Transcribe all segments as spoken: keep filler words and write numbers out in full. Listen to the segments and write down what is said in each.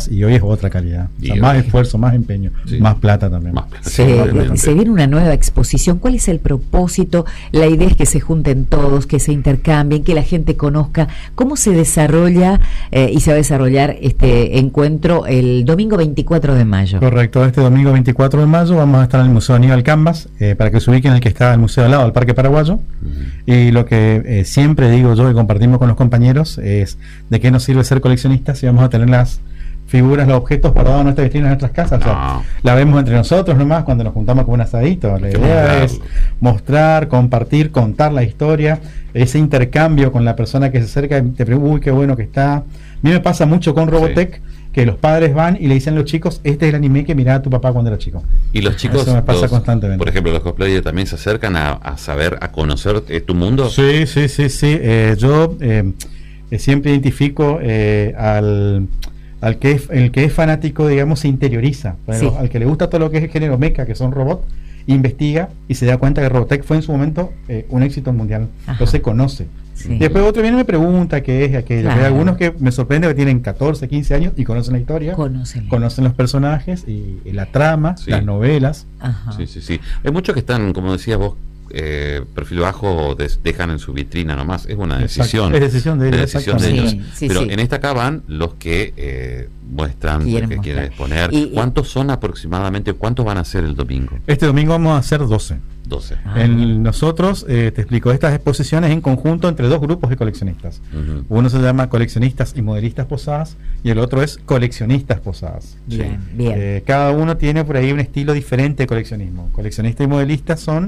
coleccionistas y hoy es otra calidad. O sea, más esfuerzo, más empeño, sí. más plata también. Más plata. Se, se viene una nueva exposición. ¿Cuál es el propósito? La idea es que se junten todos, que se intercambien, que la gente conozca cómo se desarrolla eh, y se va a desarrollar este encuentro el domingo veinticuatro de mayo. Correcto, este domingo veinticuatro de mayo vamos a estar en el Museo Aníbal Cambas, eh, para que se ubiquen en el que está el museo al lado del Parque Paraguayo. Uh-huh. Y lo que eh, siempre digo yo y compartimos con los compañeros es de qué nos sirve ser coleccionistas si vamos a tener las figuras, los objetos guardados en nuestras vitrinas, en nuestras casas. No. O sea, la vemos entre nosotros nomás cuando nos juntamos con un asadito. La idea es mostrar, compartir, contar la historia, ese intercambio con la persona que se acerca y te pregunta, uy, qué bueno que está. A mí me pasa mucho con Robotech, sí. que los padres van y le dicen a los chicos, este es el anime que miraba tu papá cuando era chico. Y los chicos, eso me pasa los, constantemente. Por ejemplo, los cosplayers también se acercan a, a saber, a conocer eh, tu mundo. Sí, sí, sí, sí. Eh, yo eh, siempre identifico eh, al... al que es, el que es fanático, digamos, se interioriza. Bueno, sí. Al que le gusta todo lo que es el género mecha, que son robots, investiga y se da cuenta que Robotech fue en su momento eh, un éxito mundial. Ajá. Entonces conoce. Sí. Después otro viene y me pregunta qué es aquello. Claro. Hay algunos que me sorprende que tienen catorce, quince años y conocen la historia, conocen, conocen los personajes y, y la trama, sí. las novelas. Ajá. Sí, sí, sí. Hay muchos que están, como decías vos, Eh, perfil bajo, des, dejan en su vitrina nomás. Es una decisión. Exacto. Es decisión de ellos. Es decisión de ellos. Sí, sí, Pero sí. en esta acá van los que eh, muestran, quieren que mostrar. quieren exponer. Y, ¿Cuántos son aproximadamente? ¿Cuántos van a ser el domingo? Este domingo vamos a hacer doce. doce. Ah, en nosotros, eh, te explico, estas exposiciones en conjunto entre dos grupos de coleccionistas. Uh-huh. Uno se llama Coleccionistas y Modelistas Posadas y el otro es Coleccionistas Posadas. Bien, sí. bien. Eh, cada uno tiene por ahí un estilo diferente de coleccionismo. Coleccionistas y modelistas son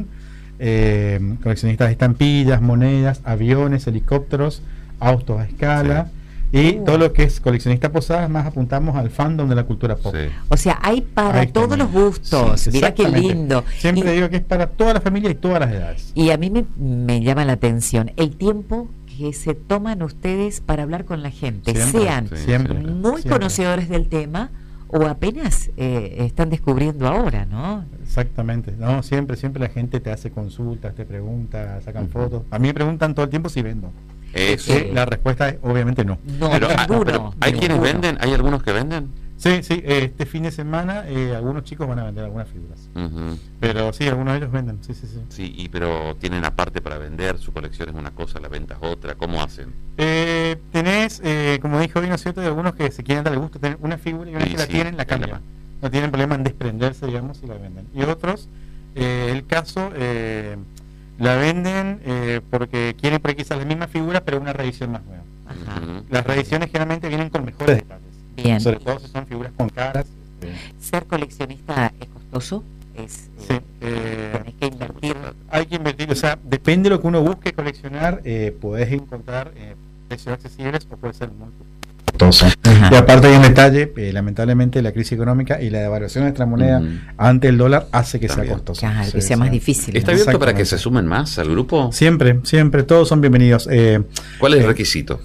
Eh, coleccionistas de estampillas, monedas, aviones, helicópteros, autos a escala, sí. y uh. todo lo que es coleccionista posadas, más apuntamos al fandom de la cultura pop. Sí. O sea, hay para hay todos los gustos. Sí, mira qué lindo. Siempre y, digo que es para toda la familia y todas las edades. Y a mí me, me llama la atención el tiempo que se toman ustedes para hablar con la gente, siempre, sean sí, siempre, muy siempre. conocedores del tema o apenas eh, están descubriendo ahora, ¿no? Exactamente, no, siempre, siempre la gente te hace consultas, te pregunta, sacan uh-huh. fotos. A mí me preguntan todo el tiempo si vendo. Eso. Eh, la respuesta es obviamente no. No, pero, ninguno, pero ¿hay ninguno. quienes venden? ¿Hay algunos que venden? Sí, sí, eh, este fin de semana eh, algunos chicos van a vender algunas figuras. Uh-huh. Pero sí, algunos de ellos venden, sí, sí, sí. Sí, y pero tienen aparte para vender, su colección es una cosa, la venta es otra, ¿cómo hacen? Eh, tenés, eh, como dijo hoy, ¿no es cierto?, de algunos que se quieren dar el gusto de tener una figura y una vez sí, que sí, la tienen, la cambian. No tienen problema en desprenderse, digamos, y la venden. Y otros, eh, el caso, eh, la venden eh, porque quieren por quizás la misma figura, pero una reedición más nueva. Ajá. Uh-huh. Las reediciones generalmente vienen con mejores detalles. Bien. Sobre todo si son figuras con caras. Eh. ¿Ser coleccionista es costoso? Es, sí, eh, eh, tenés que invertir. Hay que invertir, o sea, depende de lo que uno busque coleccionar, eh, podés encontrar eh, precios accesibles o puede ser muy costoso. Y aparte hay un detalle, eh, lamentablemente la crisis económica y la devaluación de nuestra moneda uh-huh. ante el dólar hace que También. sea costoso. Claro, sí, que sea sí. más difícil. ¿Está ¿no? abierto para que se sumen más al grupo? Siempre, siempre, todos son bienvenidos. Eh, ¿Cuál es el eh, requisito?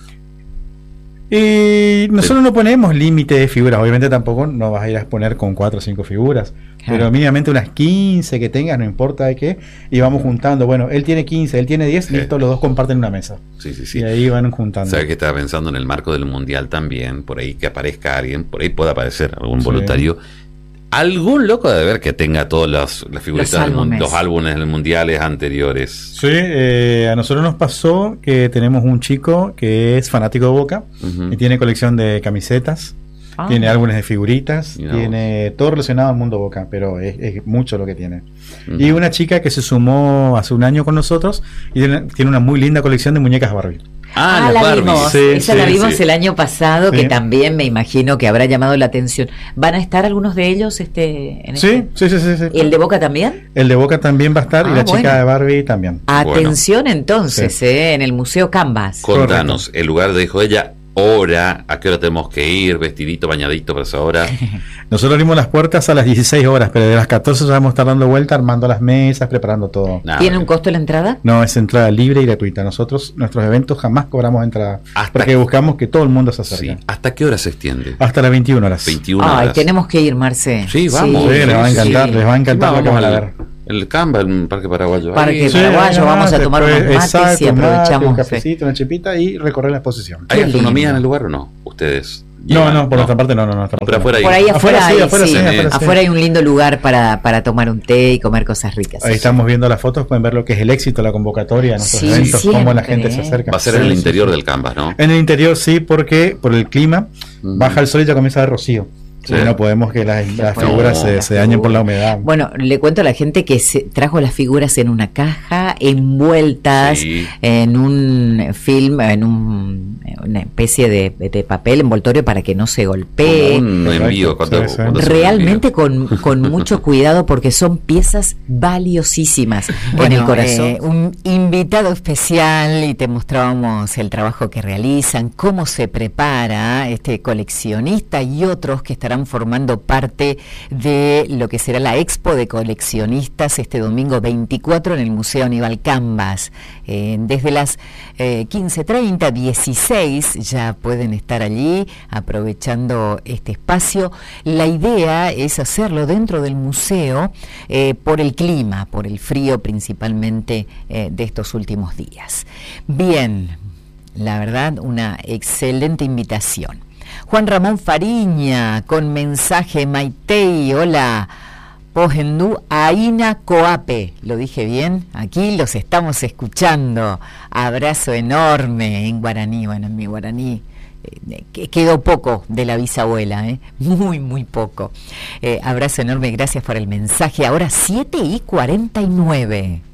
Y nosotros sí. no ponemos límite de figuras, obviamente tampoco no vas a ir a exponer con cuatro o cinco figuras, claro. pero mínimamente unas quince que tengas, no importa de qué, y vamos juntando, bueno, él tiene quince, él tiene diez, sí. listo, los dos comparten una mesa. Sí, sí, sí. Y ahí van juntando. Sabes que estaba pensando en el marco del mundial también, por ahí que aparezca alguien, por ahí puede aparecer algún sí. voluntario. Algún loco de ver que tenga todas las, las figuritas, los álbumes. Del, los álbumes mundiales anteriores. Sí, eh, a nosotros nos pasó que tenemos un chico que es fanático de Boca uh-huh. y tiene colección de camisetas, ah. tiene álbumes de figuritas, you know. tiene todo relacionado al mundo Boca, pero es, es mucho lo que tiene. Uh-huh. Y una chica que se sumó hace un año con nosotros y tiene, tiene una muy linda colección de muñecas Barbie. Ah, ah la Barbie. vimos, sí, esa sí, la vimos sí. el año pasado, sí. que también me imagino que habrá llamado la atención. ¿Van a estar algunos de ellos este, en sí, este? sí, sí, sí, sí. ¿Y el de Boca también? El de Boca también va a estar ah, y la bueno. chica de Barbie también. Atención bueno. entonces, sí. eh, en el Museo Cambas. Contanos, Correcto. El lugar dijo ella, hora, a qué hora tenemos que ir, vestidito, bañadito para esa hora. Nosotros abrimos las puertas a las dieciséis horas, pero de las catorce ya vamos a estar dando vuelta, armando las mesas, preparando todo. Nah, ¿Tiene un costo la entrada? No, es entrada libre y gratuita. Nosotros, nuestros eventos jamás cobramos entrada, hasta porque buscamos que todo el mundo se acerque. Sí. ¿Hasta qué hora se extiende? Hasta las veintiuna horas. veintiuna Ay, horas. tenemos que ir, Marce. Sí, vamos. Sí, sí, les va a encantar, sí. les va a encantar sí, lo que van a ver. el Canvas, el Parque Paraguayo. Parque ahí, Paraguayo, sí, vamos a tomar unos mates exacto, y aprovechamos. Un cafecito, una chipita y recorrer la exposición. ¿Hay gastronomía en el lugar o no? Ustedes. No, no, por nuestra parte no, no, no. Pero afuera hay, por ahí afuera, afuera, hay, sí, afuera, sí, sí, afuera, sí. afuera hay un lindo lugar para, para tomar un té y comer cosas ricas. Ahí estamos viendo las fotos, pueden ver lo que es el éxito, la convocatoria, nuestros sí, eventos, siempre, cómo la gente se acerca. Va a ser sí, en el sí, interior sí. del Canvas, ¿no? En el interior sí, porque por el clima, Mm. baja el sol y ya comienza a dar rocío. Sí. Y no podemos que las, las Bueno, figuras no, se, las se dañen por la humedad. Bueno, le cuento a la gente que se trajo las figuras en una caja, envueltas Sí. en un film, en un, una especie de, de papel envoltorio para que no se golpee. Como un Correcto, envío. Cuando, sí, sí. cuando se Realmente con, con mucho cuidado porque son piezas valiosísimas Bueno, en el corazón. eh, un invitado especial y te mostrábamos el trabajo que realizan, cómo se prepara este coleccionista y otros que estarán formando parte de lo que será la Expo de Coleccionistas este domingo veinticuatro en el Museo Aníbal Canvas. Eh, desde las eh, quince treinta, dieciséis ya pueden estar allí aprovechando este espacio. La idea es hacerlo dentro del museo eh, por el clima, por el frío principalmente eh, de estos últimos días. Bien, la verdad, una excelente invitación. Juan Ramón Fariña, con mensaje Maitei, hola, Pohendú Aina Coape, lo dije bien, aquí los estamos escuchando, abrazo enorme en guaraní, bueno, en mi guaraní eh, quedó poco de la bisabuela, eh, muy, muy poco. Eh, abrazo enorme, gracias por el mensaje, ahora siete y cuarenta y nueve.